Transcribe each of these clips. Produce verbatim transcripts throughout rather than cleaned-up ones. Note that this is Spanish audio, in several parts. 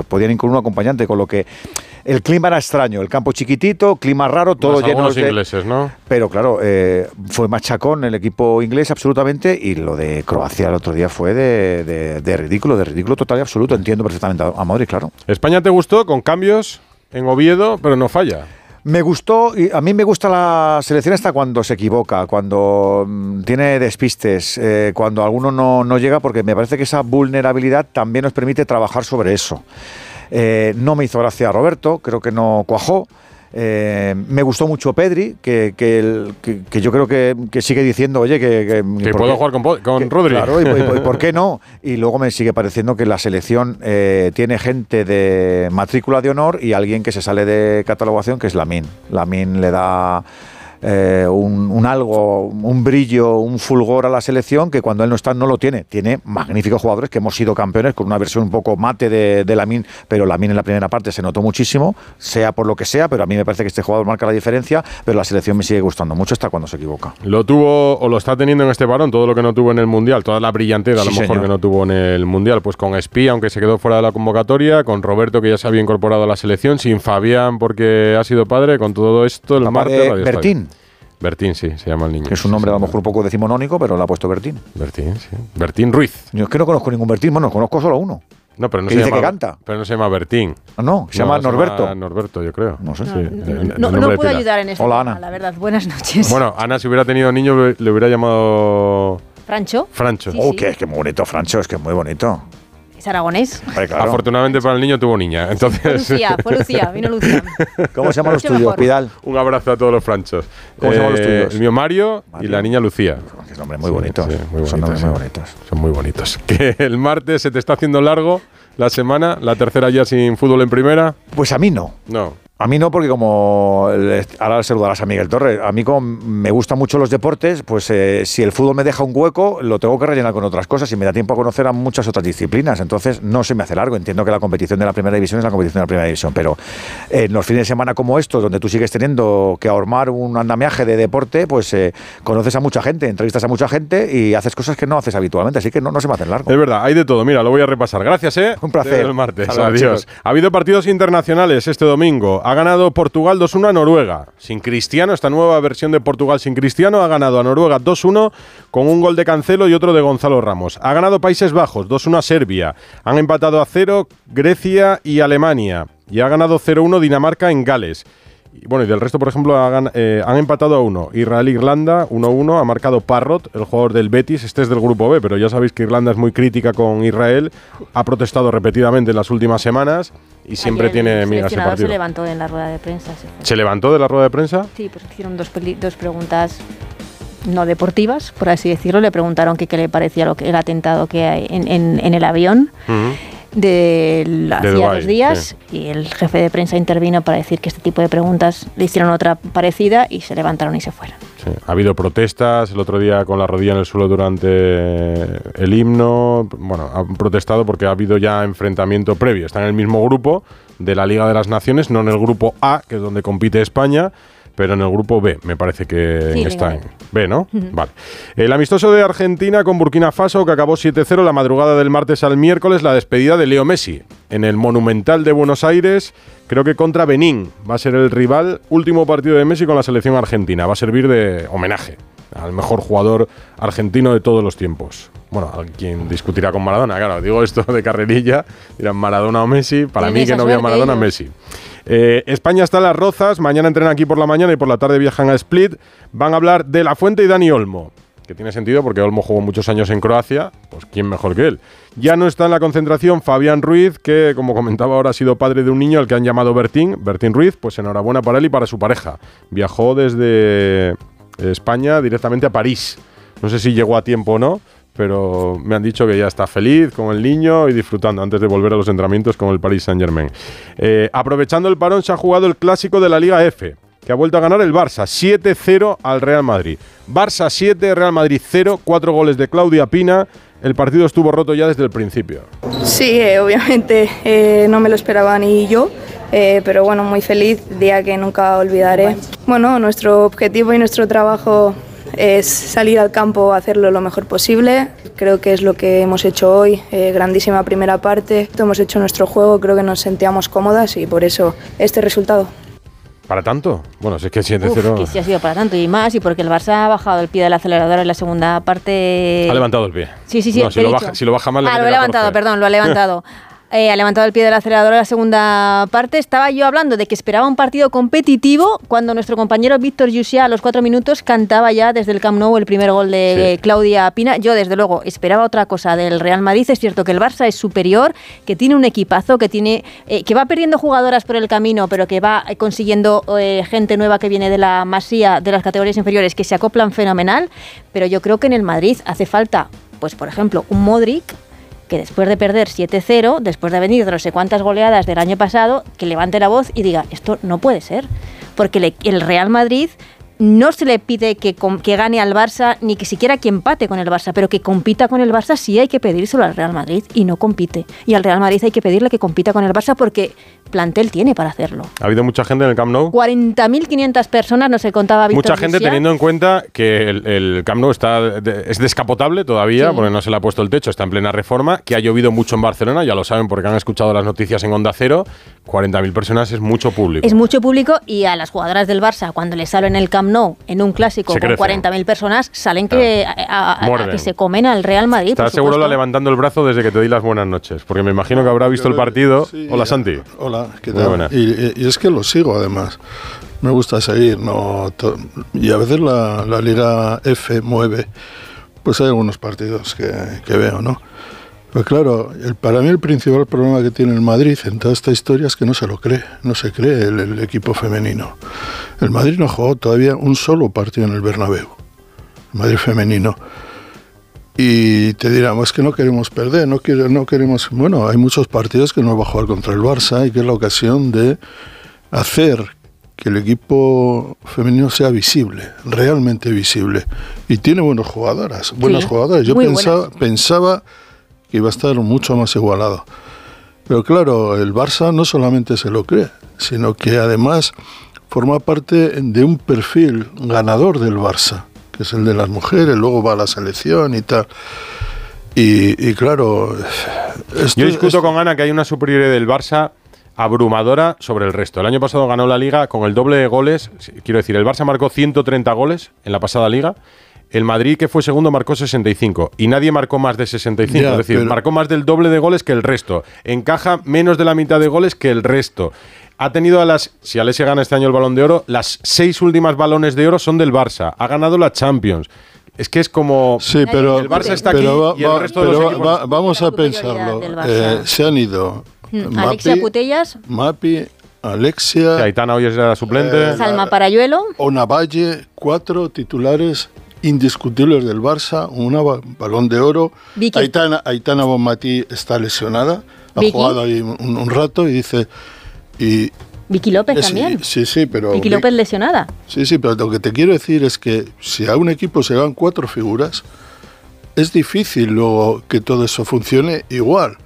podían ir con un acompañante, con lo que el clima era extraño, el campo chiquitito, clima raro, todo más lleno de ingleses, ¿no? Pero claro, eh, fue machacón el equipo inglés absolutamente, y lo de Croacia el otro día fue de, de, de ridículo, de ridículo total y absoluto. Entiendo perfectamente a, a Modric, claro. ¿España te gustó con cambios en Oviedo, pero no falla? Me gustó, y a mí me gusta la selección esta cuando se equivoca, cuando mmm, tiene despistes, eh, cuando alguno no, no llega, porque me parece que esa vulnerabilidad también nos permite trabajar sobre eso. Eh, no me hizo gracia Roberto, creo que no cuajó. Eh, me gustó mucho Pedri, que, que, el, que, que yo creo que, que sigue diciendo, oye, que... Que, que puedo jugar con, con que, Rodri. Claro, y, y, y ¿por qué no? Y luego me sigue pareciendo que la selección eh, tiene gente de matrícula de honor y alguien que se sale de catalogación, que es Lamine. Lamine le da... Eh, un, un algo, un brillo, un fulgor a la selección que cuando él no está no lo tiene. Tiene magníficos jugadores que hemos sido campeones con una versión un poco mate de, de Lamine, pero Lamine en la primera parte se notó muchísimo, sea por lo que sea, pero a mí me parece que este jugador marca la diferencia, pero la selección me sigue gustando mucho hasta cuando se equivoca. Lo tuvo o lo está teniendo en este varón, todo lo que no tuvo en el Mundial, toda la brillantez a lo sí, mejor señor. que no tuvo en el Mundial, pues con Espí, aunque se quedó fuera de la convocatoria, con Roberto, que ya se había incorporado a la selección, sin Fabián porque ha sido padre, con todo esto el Papá martes... de Bertín. Bertín, sí, se llama el niño. Que es un nombre sí, a lo mejor un poco decimonónico, pero lo ha puesto Bertín. Bertín, sí. Bertín Ruiz. Yo es que no conozco ningún Bertín, bueno, conozco solo uno. No, pero no que se dice llama, que canta. Pero no se llama Bertín. No, no se no, llama se Norberto. Llama Norberto, yo creo. No sé. No, Sí, no, de- de- no, de no nombre puedo de pila. ayudar en eso. Hola, Ana. La verdad, buenas noches. Bueno, Ana, si hubiera tenido niño, le hubiera llamado ¿Francho? Francho. Sí, Oh, sí. que, que muy bonito, Francho, es que es muy bonito. ¿Es aragonés? Hombre, claro. Afortunadamente para el niño tuvo niña. Entonces, Fue Lucía, fue Lucía, vino Lucía. ¿Cómo se llaman los Mucho tuyos, mejor. Pidal? un abrazo a todos los franchos. ¿Cómo se llaman los tuyos? El mío Mario, Mario. y la niña Lucía. Que son nombres muy bonitos. Sí, muy Son nombres bonitos, muy sí. bonitos. Son muy bonitos. Que el martes se te está haciendo largo la semana, la tercera ya sin fútbol en primera. Pues a mí no. No. A mí no, porque como le- ahora saludarás a Miguel Torres, a mí como me gustan mucho los deportes, pues eh, si el fútbol me deja un hueco, lo tengo que rellenar con otras cosas y me da tiempo a conocer a muchas otras disciplinas. Entonces no se me hace largo. Entiendo que la competición de la primera división es la competición de la primera división, pero eh, en los fines de semana como estos, donde tú sigues teniendo que ahormar un andamiaje de deporte, pues eh, conoces a mucha gente, entrevistas a mucha gente y haces cosas que no haces habitualmente, así que no, no se me hacen largo. Es verdad, hay de todo. Mira, lo voy a repasar. Gracias, ¿eh? Un placer. El martes. Hasta luego, Adiós. chicos. Ha habido partidos internacionales este domingo. Ha ganado Portugal dos uno a Noruega. Sin Cristiano, esta nueva versión de Portugal sin Cristiano ha ganado a Noruega dos uno con un gol de Cancelo y otro de Gonzalo Ramos. Ha ganado Países Bajos dos uno a Serbia. Han empatado a cero Grecia y Alemania. Y ha ganado cero uno Dinamarca en Gales. Y bueno, y del resto, por ejemplo, hagan, eh, han empatado a uno. Israel-Irlanda, uno uno. Ha marcado Parrot, el jugador del Betis. Este es del grupo B, pero ya sabéis que Irlanda es muy crítica con Israel. Ha protestado repetidamente en las últimas semanas y siempre Ayer tiene el migas ese seleccionador partido. se levantó en la rueda de prensa. Sí, ¿Se levantó de la rueda de prensa? sí, pues hicieron dos, peli- dos preguntas no deportivas, por así decirlo. Le preguntaron que qué le parecía lo que, el atentado que hay en, en, en el avión. Uh-huh. De la- De hacía Dubái, dos días sí. y el jefe de prensa intervino para decir que este tipo de preguntas le hicieron otra parecida y se levantaron y se fueron. Sí. Ha habido protestas el otro día con la rodilla en el suelo durante el himno. Bueno, han protestado porque ha habido ya enfrentamiento previo. Están en el mismo grupo de la Liga de las Naciones, no en el grupo A, que es donde compite España, pero en el grupo B, me parece que Sí, está Liga en B, ¿no? Uh-huh. Vale. El amistoso de Argentina con Burkina Faso, que acabó siete cero la madrugada del martes al miércoles, la despedida de Leo Messi en el Monumental de Buenos Aires, creo que contra Benín. Va a ser el rival, último partido de Messi con la selección argentina. Va a servir de homenaje al mejor jugador argentino de todos los tiempos. Bueno, a quien discutirá con Maradona, claro, digo esto de carrerilla, dirán Maradona o Messi, para mí que no vea Maradona, ellos. Messi. Eh, España está en Las Rozas, mañana entrenan aquí por la mañana y por la tarde viajan a Split. Van a hablar de La Fuente y Dani Olmo, que tiene sentido porque Olmo jugó muchos años en Croacia, pues quién mejor que él. Ya no está en la concentración Fabián Ruiz, que como comentaba ahora ha sido padre de un niño al que han llamado Bertín, Bertín Ruiz, pues enhorabuena para él y para su pareja. Viajó desde España directamente a París. No sé si llegó a tiempo o no, pero me han dicho que ya está feliz con el niño y disfrutando antes de volver a los entrenamientos con el Paris Saint-Germain. Eh, aprovechando el parón se ha jugado el clásico de la Liga F, que ha vuelto a ganar el Barça, siete cero al Real Madrid. Barça siete, Real Madrid cero, cuatro goles de Claudia Pina. El partido estuvo roto ya desde el principio. Sí, eh, obviamente eh, no me lo esperaba ni yo, eh, pero bueno, muy feliz, día que nunca olvidaré. Bueno, nuestro objetivo y nuestro trabajo es salir al campo, hacerlo lo mejor posible. Creo que es lo que hemos hecho hoy, eh, grandísima primera parte. Hemos hecho nuestro juego, creo que nos sentíamos cómodas y por eso este resultado. ¿Para tanto? Bueno, si es que siete cero... Que sí ha sido para tanto y más, y porque el Barça ha bajado el pie del acelerador en la segunda parte. Ha levantado el pie. Sí, sí, sí. No, si, lo baja, si lo baja mal... Ah, lo he levantado, perdón, lo ha levantado. Eh, ha levantado el pie del acelerador en la segunda parte. Estaba yo hablando de que esperaba un partido competitivo cuando nuestro compañero Víctor Jussiá a los cuatro minutos cantaba ya desde el Camp Nou el primer gol de sí. Claudia Pina. Yo desde luego esperaba otra cosa del Real Madrid. Es cierto que el Barça es superior, que tiene un equipazo, que tiene eh, que va perdiendo jugadoras por el camino, pero que va consiguiendo eh, gente nueva que viene de la Masía, de las categorías inferiores, que se acoplan fenomenal. Pero yo creo que en el Madrid hace falta, pues por ejemplo, un Modric que después de perder siete cero, después de venir de no sé cuántas goleadas del año pasado, que levante la voz y diga, esto no puede ser, porque le, el Real Madrid no se le pide que, que gane al Barça, ni que siquiera que empate con el Barça, pero que compita con el Barça sí hay que pedírselo al Real Madrid, y no compite. Y al Real Madrid hay que pedirle que compita con el Barça porque plantel tiene para hacerlo. ¿Ha habido mucha gente en el Camp Nou? cuarenta mil quinientas personas, no se contaba Víctor Mucha gente Jussiá. Teniendo en cuenta que el, el Camp Nou está de, es descapotable todavía, sí. Porque no se le ha puesto el techo, está en plena reforma, que ha llovido mucho en Barcelona, ya lo saben porque han escuchado las noticias en Onda Cero. cuarenta mil personas es mucho público. Es mucho público, y a las jugadoras del Barça, cuando les salen en el Camp Nou en un clásico se con cuarenta mil personas, salen claro. que, a, a, a, que se comen al Real Madrid. Estás seguro la levantando el brazo desde que te di las buenas noches, porque me imagino que habrá visto el partido. Sí, hola, Santi. Hola, ¿qué tal? Y, y es que lo sigo, además. Me gusta seguir, no to- y a veces la, la Liga F mueve. Pues hay algunos partidos que, que veo, ¿no? Pero claro, el, para mí el principal problema que tiene el Madrid en toda esta historia es que no se lo cree, no se cree el, el equipo femenino. El Madrid no jugó todavía un solo partido en el Bernabéu, el Madrid femenino. Y te dirán, es que no queremos perder, no, quiere, no queremos... Bueno, hay muchos partidos que no va a jugar contra el Barça y que es la ocasión de hacer que el equipo femenino sea visible, realmente visible. Y tiene buenas jugadoras, buenas sí, jugadoras. Yo pensaba, pensaba que iba a estar mucho más igualado. Pero claro, el Barça no solamente se lo cree, sino que además forma parte de un perfil ganador del Barça, que es el de las mujeres, luego va a la selección y tal. Y, y claro... Esto, Yo discuto esto... con Ana que hay una superioridad del Barça abrumadora sobre el resto. El año pasado ganó la Liga con el doble de goles. Quiero decir, el Barça marcó ciento treinta goles en la pasada Liga. El Madrid, que fue segundo, marcó sesenta y cinco. Y nadie marcó más de sesenta y cinco. Ya, es decir, pero... marcó más del doble de goles que el resto. Encaja menos de la mitad de goles que el resto. Ha tenido a las, si Alessia gana este año el Balón de Oro, las seis últimas balones de oro son del Barça. Ha ganado la Champions. Es que es como... Sí, pero... El Barça está aquí va, y el resto de los va, equipos... Va, vamos a pensarlo. Eh, se han ido... Hmm. Mapi, Alexia Putellas. Mapi, Alexia... Sí, Aitana hoy es la suplente. Eh, Salma Parayuelo. Onavalle, cuatro titulares indiscutibles del Barça, una balón de oro. Vicky. Aitana, Aitana Bonmatí está lesionada. Ha Vicky. jugado ahí un, un rato y dice... Y, Vicky López es, también. Sí, sí, pero... Vicky López lesionada. Sí, sí, pero lo que te quiero decir es que si a un equipo se dan cuatro figuras, es difícil luego que todo eso funcione igual.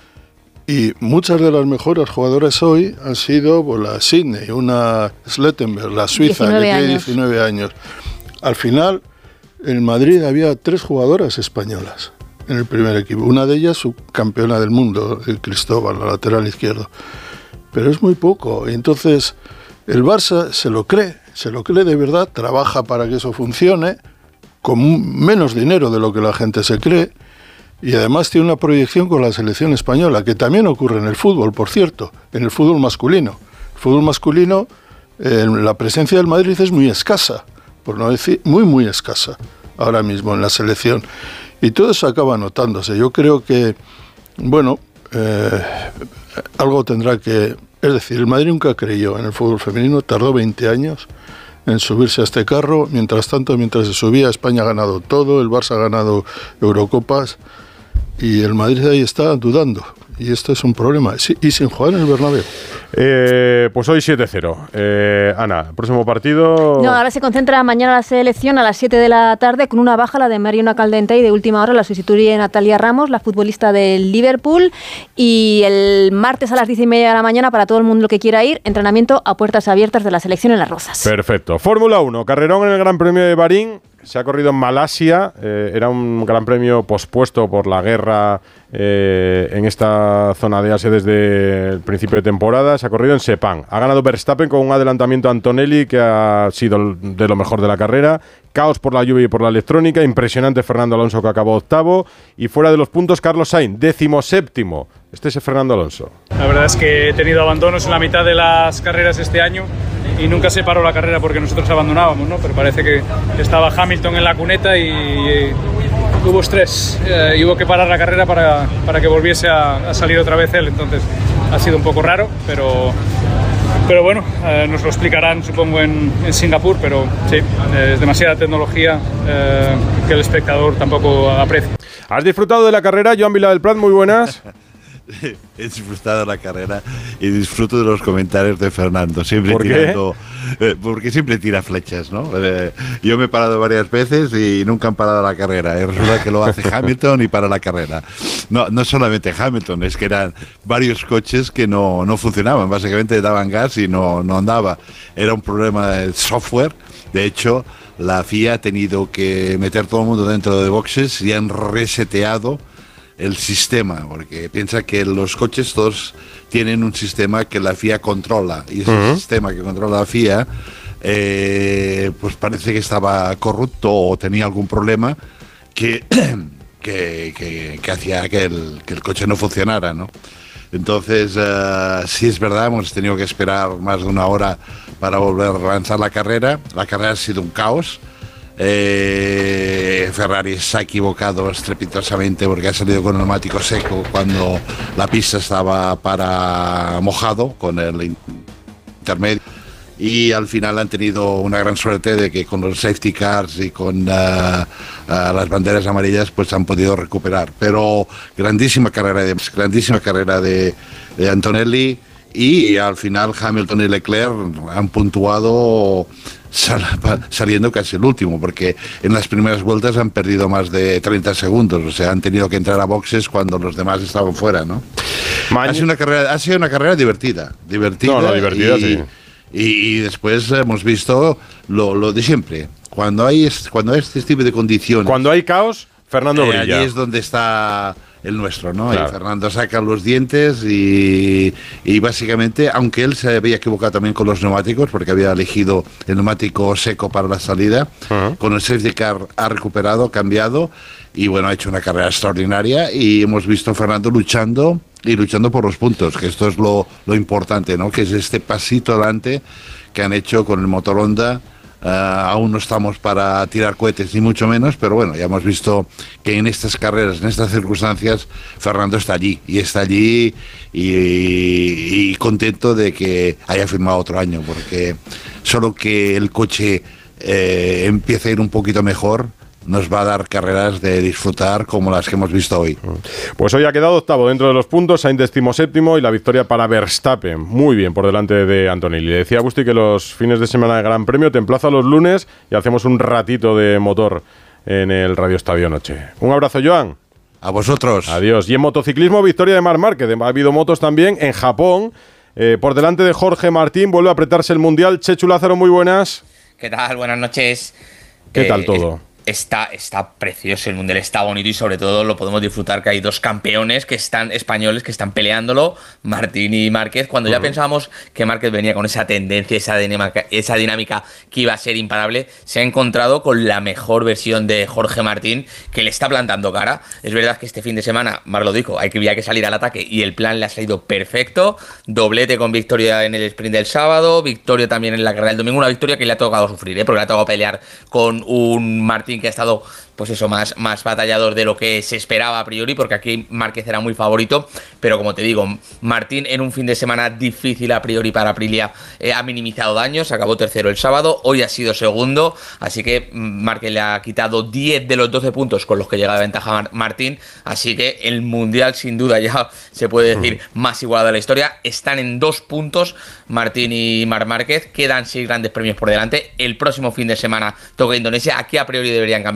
Y muchas de las mejores jugadoras hoy han sido pues, la Sydney, una Slettenberg, la suiza, que tiene diecinueve años. Al final, en Madrid había tres jugadoras españolas en el primer equipo. Una de ellas, subcampeona del mundo, Cristóbal, la lateral izquierdo. Pero es muy poco. Entonces, el Barça se lo cree, se lo cree de verdad, trabaja para que eso funcione, con menos dinero de lo que la gente se cree, y además tiene una proyección con la selección española, que también ocurre en el fútbol, por cierto, en el fútbol masculino. El fútbol masculino, eh, la presencia del Madrid es muy escasa, por no decir muy, muy escasa, ahora mismo en la selección. Y todo eso acaba notándose. Yo creo que, bueno, eh, algo tendrá que... Es decir, el Madrid nunca creyó en el fútbol femenino, tardó veinte años en subirse a este carro. Mientras tanto, mientras se subía, España ha ganado todo, el Barça ha ganado Eurocopas, y el Madrid ahí está dudando. Y esto es un problema. Sí, y sin jugar en el Bernabéu. Eh, pues hoy siete cero. Eh, Ana, próximo partido... No, ahora se concentra mañana la selección a las siete de la tarde con una baja, la de Mariona Caldentey, de última hora la sustituye Natalia Ramos, la futbolista del Liverpool. Y el martes a las diez y media de la mañana, para todo el mundo que quiera ir, entrenamiento a puertas abiertas de la selección en Las Rozas. Perfecto. Fórmula uno, carrerón en el Gran Premio de Bahrín. se ha corrido en Malasia, eh, era un gran premio pospuesto por la guerra eh, en esta zona de Asia desde el principio de temporada. Se ha corrido en Sepang. Ha ganado Verstappen con un adelantamiento a Antonelli que ha sido de lo mejor de la carrera. Caos por la lluvia y por la electrónica. Impresionante Fernando Alonso, que acabó octavo. Y fuera de los puntos, Carlos Sainz, décimo séptimo. Este es Fernando Alonso. La verdad es que he tenido abandonos en la mitad de las carreras este año y nunca se paró la carrera porque nosotros abandonábamos, ¿no? Pero parece que estaba Hamilton en la cuneta y, y hubo estrés. Eh, y hubo que parar la carrera para, para que volviese a, a salir otra vez él. Entonces ha sido un poco raro, pero... Pero bueno, eh, nos lo explicarán supongo en, en Singapur, pero sí, eh, es demasiada tecnología eh, que el espectador tampoco aprecia. ¿Has disfrutado de la carrera, Joan Vila del Prat? Muy buenas. He disfrutado de la carrera y disfruto de los comentarios de Fernando, siempre ¿Por tirando, eh, porque siempre tira flechas, ¿no? Eh, yo me he parado varias veces y nunca han parado la carrera. Y resulta que lo hace Hamilton y para la carrera. No, no solamente Hamilton, es que eran varios coches que no, no funcionaban, básicamente daban gas y no, no andaba. Era un problema de software. De hecho, la F I A ha tenido que meter todo el mundo dentro de boxes y han reseteado el sistema, porque piensa que los coches todos tienen un sistema que la F I A controla, y ese uh-huh. sistema que controla la F I A eh, pues parece que estaba corrupto o tenía algún problema que, que, que, que hacía que el, que el coche no funcionara, ¿no? Entonces, uh, sí es verdad, hemos tenido que esperar más de una hora para volver a lanzar la carrera. La carrera ha sido un caos. Eh, Ferrari se ha equivocado estrepitosamente porque ha salido con neumático seco cuando la pista estaba para mojado con el intermedio, y al final han tenido una gran suerte de que con los safety cars y con uh, uh, las banderas amarillas pues han podido recuperar. Pero grandísima carrera de grandísima carrera de, de Antonelli, y al final Hamilton y Leclerc han puntuado sal, saliendo casi el último, porque en las primeras vueltas han perdido más de treinta segundos, o sea, han tenido que entrar a boxes cuando los demás estaban fuera, ¿no? Ha sido una carrera, ha sido una carrera divertida, divertida, no, no, divertida y, sí. y, y después hemos visto lo, lo de siempre. Cuando hay cuando hay este tipo de condiciones, cuando hay caos, Fernando eh, brilla. Allí es donde está el nuestro, ¿no? Claro. Y Fernando saca los dientes y, y básicamente, aunque él se había equivocado también con los neumáticos, porque había elegido el neumático seco para la salida, uh-huh. con el safety car ha recuperado, cambiado, y bueno, ha hecho una carrera extraordinaria, y hemos visto a Fernando luchando y luchando por los puntos, que esto es lo, lo importante, ¿no? Que es este pasito adelante que han hecho con el motor Honda. Uh, aún no estamos para tirar cohetes ni mucho menos, pero bueno, ya hemos visto que en estas carreras, en estas circunstancias, Fernando está allí y está allí y, y, y contento de que haya firmado otro año, porque solo que el coche eh, empiece a ir un poquito mejor nos va a dar carreras de disfrutar como las que hemos visto hoy. Pues hoy ha quedado octavo dentro de los puntos, Sainz decimoséptimo y la victoria para Verstappen. Muy bien por delante de Antonelli. Le decía a Busti que los fines de semana de Gran Premio te emplazo a los lunes y hacemos un ratito de motor en el Radio Estadio Noche. Un abrazo, Joan. A vosotros. Adiós. Y en motociclismo, victoria de Marc Márquez. Ha habido motos también en Japón. Eh, por delante de Jorge Martín, vuelve a apretarse el Mundial. Chechu Lázaro, muy buenas. ¿Qué tal? Buenas noches. ¿Qué eh, tal todo? Está, está precioso el Mundial, está bonito y sobre todo lo podemos disfrutar que hay dos campeones que están españoles que están peleándolo, Martín y Márquez, cuando uh-huh. ya pensábamos que Márquez venía con esa tendencia, esa dinámica, esa dinámica que iba a ser imparable, se ha encontrado con la mejor versión de Jorge Martín que le está plantando cara. Es verdad que este fin de semana, Mar lo dijo, hay que, había que salir al ataque y el plan le ha salido perfecto, doblete con victoria en el sprint del sábado, victoria también en la carrera del domingo, una victoria que le ha tocado sufrir, ¿eh? Porque le ha tocado pelear con un Martín que ha estado, pues eso, más, más batallador de lo que se esperaba a priori, porque aquí Márquez era muy favorito, pero como te digo, Martín en un fin de semana difícil a priori para Aprilia eh, ha minimizado daños, acabó tercero el sábado, hoy ha sido segundo, así que Márquez le ha quitado diez de los doce puntos con los que llega de ventaja Mar- Martín, así que el Mundial sin duda ya se puede decir más igualado de la historia, están en dos puntos Martín y Marc Márquez, quedan seis grandes premios por delante, el próximo fin de semana toca Indonesia, aquí a priori deberían cambiar las tornas,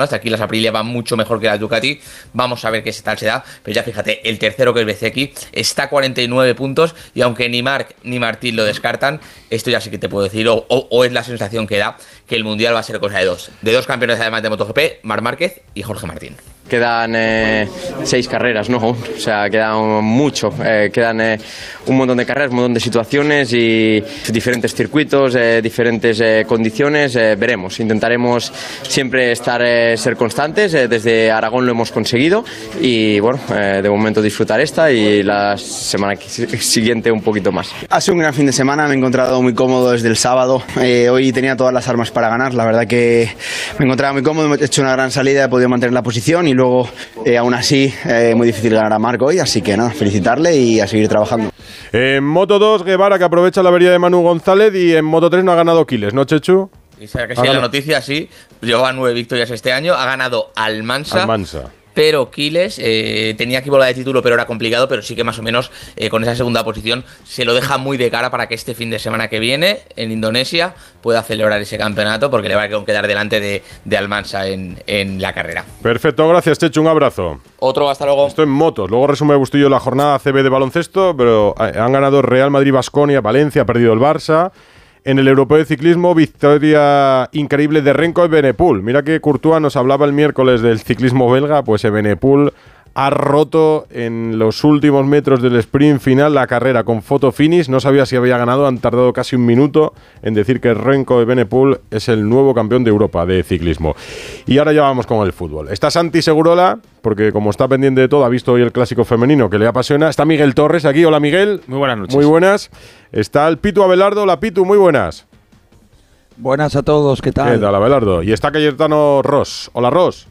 segundas. Aquí las Aprilia van mucho mejor que las Ducati. Vamos a ver qué tal se da. Pero ya fíjate, el tercero, que es Bezzecchi, está a cuarenta y nueve puntos. Y aunque ni Marc ni Martín lo descartan, esto ya sí que te puedo decir, o, o, o es la sensación que da, que el Mundial va a ser cosa de dos. De dos campeones además de MotoGP, Marc Márquez y Jorge Martín. Quedan eh, seis carreras, ¿no? O sea, quedan mucho. Eh, quedan eh, un montón de carreras, un montón de situaciones y diferentes circuitos, eh, diferentes eh, condiciones. Eh, veremos. Intentaremos siempre estar, eh, ser constantes. Eh, desde Aragón lo hemos conseguido y, bueno, eh, de momento disfrutar esta y la semana siguiente un poquito más. Ha sido un gran fin de semana. Me he encontrado muy cómodo desde el sábado. Eh, hoy tenía todas las armas para ganar. La verdad que me encontraba muy cómodo. He hecho una gran salida, he podido mantener la posición y luego, eh, aún así, eh, muy difícil ganar a Marc hoy, así que nada, felicitarle y a seguir trabajando. En Moto dos, Guevara, que aprovecha la avería de Manu González, y en Moto tres no ha ganado Quiles, ¿no, Chechu? Y sea que sí, la noticia sí, lleva nueve victorias este año, ha ganado Almansa. Almansa. Pero Quiles eh, tenía que volar de título, pero era complicado, pero sí que más o menos eh, con esa segunda posición se lo deja muy de cara para que este fin de semana que viene en Indonesia pueda celebrar ese campeonato, porque le va a quedar delante de, de Almansa en, en la carrera. Perfecto, gracias, Chechu, un abrazo. Otro, hasta luego. Esto en motos. Luego resume Bustillo la jornada C B de baloncesto, pero han ganado Real Madrid, Baskonia, Valencia, ha perdido el Barça. En el Europeo de Ciclismo, victoria increíble de Renko Evenepoel. Mira que Courtois nos hablaba el miércoles del ciclismo belga, pues Evenepoel ha roto en los últimos metros del sprint final la carrera con photo finish. No sabía si había ganado, han tardado casi un minuto en decir que Renko Evenepoel es el nuevo campeón de Europa de ciclismo. Y ahora ya vamos con el fútbol. Está Santi Segurola, porque como está pendiente de todo, ha visto hoy el clásico femenino que le apasiona. Está Miguel Torres aquí. Hola, Miguel. Muy buenas noches. Muy buenas. Está el Pitu Abelardo. Hola, Pitu, muy buenas. Buenas a todos, ¿qué tal? ¿Qué tal, Abelardo? Y está Cayetano Ross. Hola, Ross.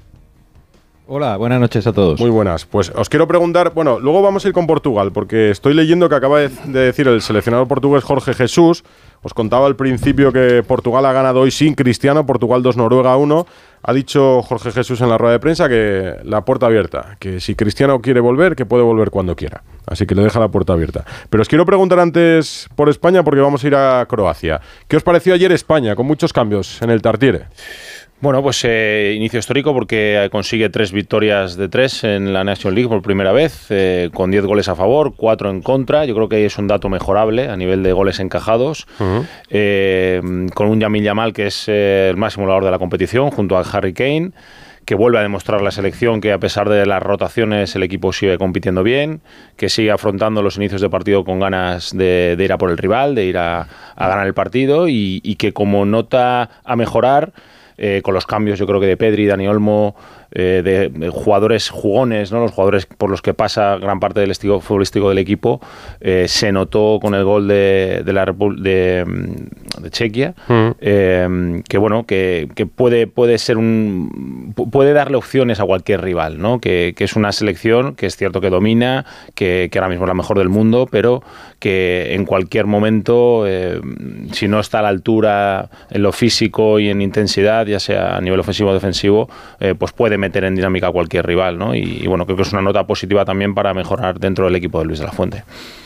Hola, buenas noches a todos. Muy buenas. Pues os quiero preguntar, bueno, luego vamos a ir con Portugal, porque estoy leyendo que acaba de decir el seleccionador portugués Jorge Jesús. Os contaba al principio que Portugal ha ganado hoy sin Cristiano, Portugal dos, Noruega uno. Ha dicho Jorge Jesús en la rueda de prensa que la puerta abierta, que si Cristiano quiere volver, que puede volver cuando quiera. Así que le deja la puerta abierta. Pero os quiero preguntar antes por España, porque vamos a ir a Croacia. ¿Qué os pareció ayer España, con muchos cambios en el Tartiere? Bueno, pues eh, inicio histórico porque consigue tres victorias de tres en la National League por primera vez, eh, con diez goles a favor, cuatro en contra. Yo creo que es un dato mejorable a nivel de goles encajados, uh-huh. eh, con un Yamil Yamal que es eh, el máximo goleador de la competición, junto a Harry Kane, que vuelve a demostrar la selección que a pesar de las rotaciones el equipo sigue compitiendo bien, que sigue afrontando los inicios de partido con ganas de, de ir a por el rival, de ir a, a ganar el partido, y, y que como nota a mejorar, Eh, con los cambios yo creo que de Pedri, Dani Olmo, eh, de, de jugadores jugones, ¿no? Los jugadores por los que pasa gran parte del estilo futbolístico del equipo, eh, se notó con el gol de, de la Repu- de, de Chequia, mm. eh, que bueno, que, que puede, puede ser un puede darle opciones a cualquier rival, ¿no? Que, que es una selección que es cierto que domina, que, que ahora mismo es la mejor del mundo, pero que en cualquier momento, eh, si no está a la altura en lo físico y en intensidad, ya sea a nivel ofensivo o defensivo, eh, pues puede meter en dinámica a cualquier rival, ¿no? Y, y bueno, creo que es una nota positiva también para mejorar dentro del equipo de Luis de la Fuente.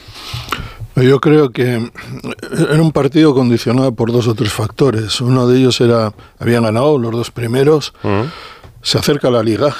Yo creo que era un partido condicionado por dos o tres factores. Uno de ellos era, habían ganado los dos primeros, uh-huh. se acerca la liga,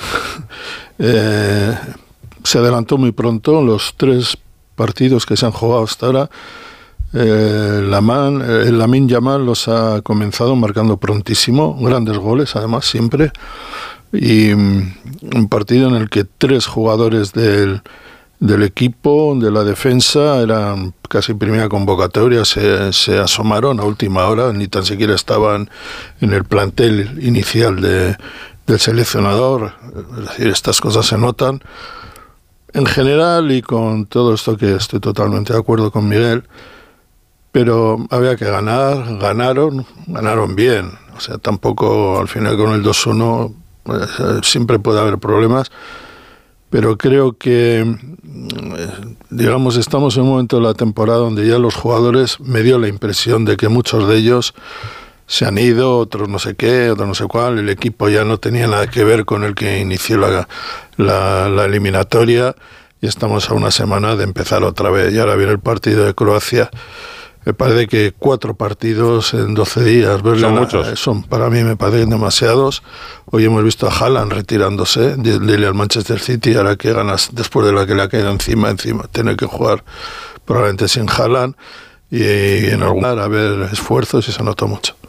eh, se adelantó muy pronto los tres partidos que se han jugado hasta ahora. Eh, Laman, el Lamine Yamal los ha comenzado marcando prontísimo, grandes goles además siempre, y um, un partido en el que tres jugadores del, del equipo, de la defensa, eran casi primera convocatoria, se, se asomaron a última hora, ni tan siquiera estaban en el plantel inicial de, del seleccionador. Es decir, estas cosas se notan en general, y con todo esto que estoy totalmente de acuerdo con Miguel. Pero había que ganar, ganaron, ganaron bien. O sea, tampoco al final con el dos uno pues, siempre puede haber problemas, pero creo que, digamos, estamos en un momento de la temporada donde ya los jugadores, me dio la impresión de que muchos de ellos se han ido, otros no sé qué, otros no sé cuál, el equipo ya no tenía nada que ver con el que inició la, la, la eliminatoria, y estamos a una semana de empezar otra vez. Y ahora viene el partido de Croacia, Me parece que cuatro partidos en doce días, verle son la, muchos. Son, para mí me parecen demasiados. Hoy hemos visto a Haaland retirándose de al Manchester City, ahora que ganas después de la que le ha caído encima, encima, tiene que jugar probablemente sin Haaland y, y en algún lugar a ver esfuerzos y se nota mucho.